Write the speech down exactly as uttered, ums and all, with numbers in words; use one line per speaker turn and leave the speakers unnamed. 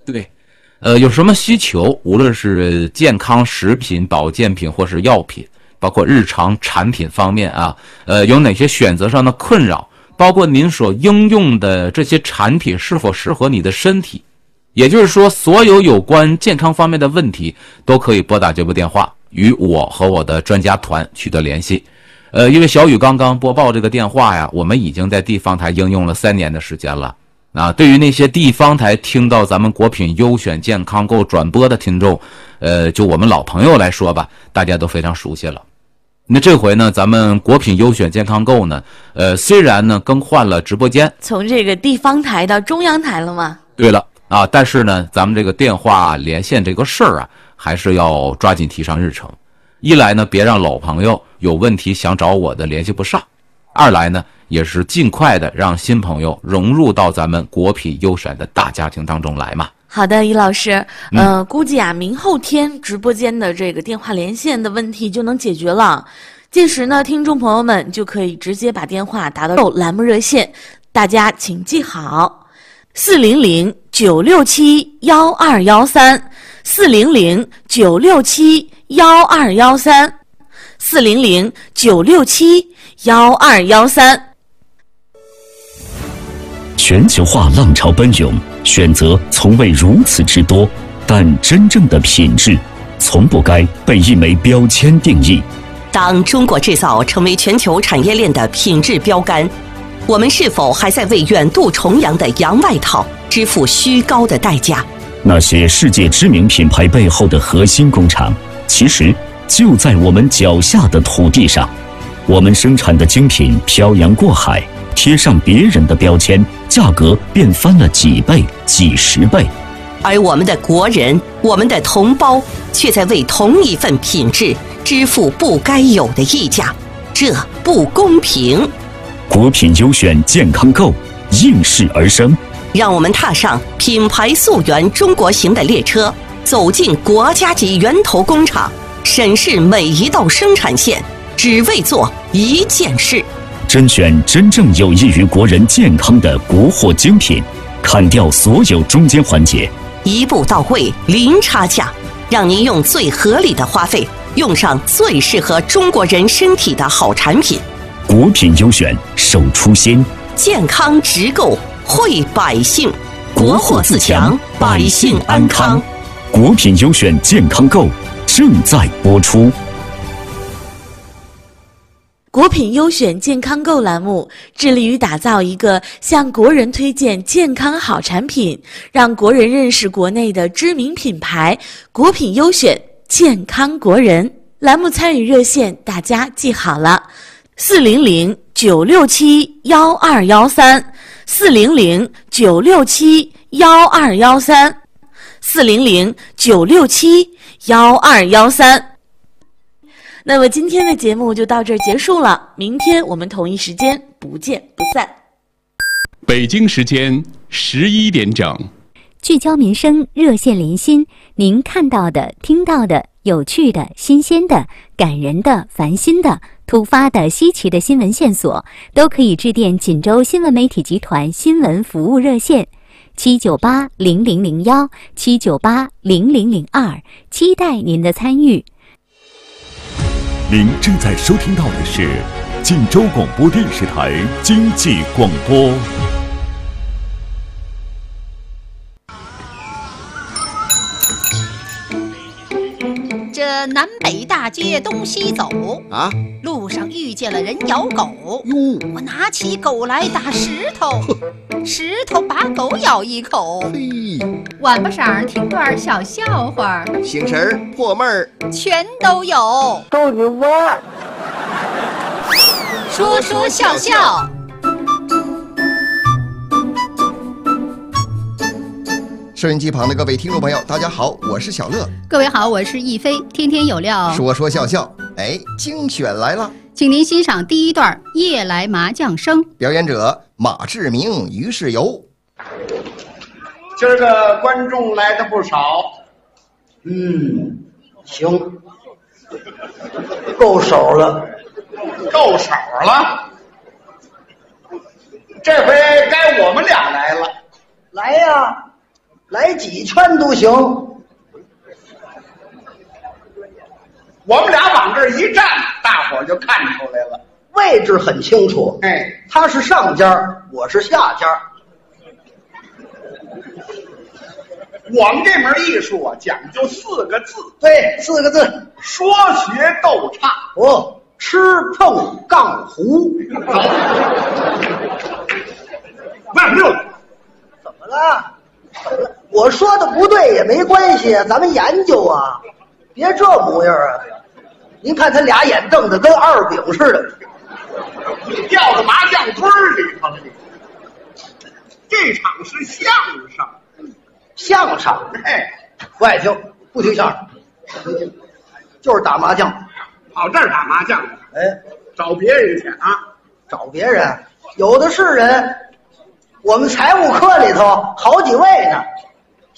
对，呃，有什么需求，无论是健康食品、保健品或是药品，包括日常产品方面啊，呃，有哪些选择上的困扰，包括您所应用的这些产品是否适合你的身体，也就是说，所有有关健康方面的问题都可以拨打这部电话，与我和我的专家团取得联系。呃，因为小雨刚刚播报这个电话呀，我们已经在地方台应用了三年的时间了。啊，对于那些地方台听到咱们国品优选健康购转播的听众，呃，就我们老朋友来说吧，大家都非常熟悉了。那这回呢，咱们国品优选健康购呢，呃，虽然呢更换了直播间，
从这个地方台到中央台了吗？
对了啊，但是呢，咱们这个电话连线这个事儿啊，还是要抓紧提上日程。一来呢，别让老朋友有问题想找我的联系不上；二来呢，也是尽快的让新朋友融入到咱们国品优选的大家庭当中来嘛。
好的，易老师，呃、嗯，估计啊，明后天直播间的这个电话连线的问题就能解决了。届时呢，听众朋友们就可以直接把电话打到栏目热线，大家请记好：四零零九六七幺二幺三，四零零九六七幺二幺三，四零零九六七幺二幺三。
全球化浪潮奔涌，选择从未如此之多，但真正的品质从不该被一枚标签定义。
当中国制造成为全球产业链的品质标杆，我们是否还在为远渡重洋的洋外套支付虚高的代价？
那些世界知名品牌背后的核心工厂，其实就在我们脚下的土地上。我们生产的精品漂洋过海，贴上别人的标签，价格便翻了几倍、几十倍。
而我们的国人，我们的同胞，却在为同一份品质支付不该有的溢价，这不公平。
国品优选健康购应势而生，
让我们踏上品牌溯源中国行的列车，走进国家级源头工厂，审视每一道生产线，只为做一件事。
甄选真正有益于国人健康的国货精品，砍掉所有中间环节，
一步到位，零差价，让您用最合理的花费，用上最适合中国人身体的好产品。
国品优选，守初心，
健康直购，惠百姓，国货自强，百姓安康。
国品优选健康购正在播出。
国品优选健康购栏目致力于打造一个向国人推荐健康好产品，让国人认识国内的知名品牌。国品优选健康国人栏目参与热线大家记好了：四零零九六七幺二幺三，四零零九六七幺二幺三，四零零九六七幺二幺三。那么今天的节目就到这儿结束了，明天我们同一时间不见不散。
北京时间十一点整，
聚焦民生，热线连心，您看到的、听到的、有趣的、新鲜的、感人的、烦心的、突发的、稀奇的新闻线索，都可以致电锦州新闻媒体集团新闻服务热线七九八零零零幺七九八零零零二，期待您的参与。
您正在收听到的是锦州广播电视台经济广播。
这南北大街东西走啊，路上遇见了人咬狗哟，我拿起狗来打石头，石头把狗咬一口。
嘿，
晚巴晌听段小笑话，
醒神破闷儿
全都有。
逗你玩儿，
说说笑笑。
收音机旁的各位听众朋友，大家好，我是小乐。
各位好，我是亦菲。天天有料，
说说笑笑。哎，精选来了，
请您欣赏第一段《夜来麻将声》，
表演者马志明、于世友。
今儿个观众来的不少，嗯，行，够手了，够手了。这回该我们俩来了，来呀！
来几圈都行。
我们俩往这儿一站，大伙儿就看出来了，
位置很清楚。
哎，
他是上家，我是下家。
我们这门艺术啊，讲究四个字。
对，四个字：
说学逗唱。
哦，吃碰杠胡。
慢溜。
怎么了？怎么了？我说的不对也没关系，咱们研究啊，别这模样啊！您看他俩眼瞪得跟二饼似的。
你掉到麻将堆里头了，你。这场是相声。
相声，
哎，
不爱听，不听相声，就是打麻将，
跑这儿打麻将。
哎，
找别人去啊，
找别人，有的是人。我们财务科里头好几位呢。